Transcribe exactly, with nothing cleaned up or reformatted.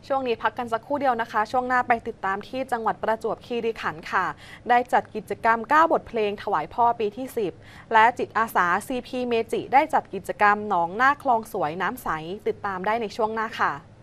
ช่วงนี้พักกันสักครู่เดียวนะคะช่วงหน้าไปติดตามที่จังหวัดประจวบคีรีขันธ์ค่ะได้จัดกิจกรรมเก้าบทเพลงถวายพ่อปีที่สิบและจิตอาสา ซี พี เมจิได้จัดกิจกรรมหนองหน้าคลองสวยน้ำใสติดตามได้ในช่วงหน้าค่ะ